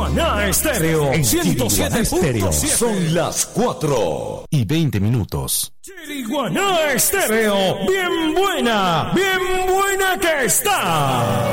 Chiriguaná Estéreo. En 107.7 son las 4:20. Chiriguaná Estéreo. Bien buena que está.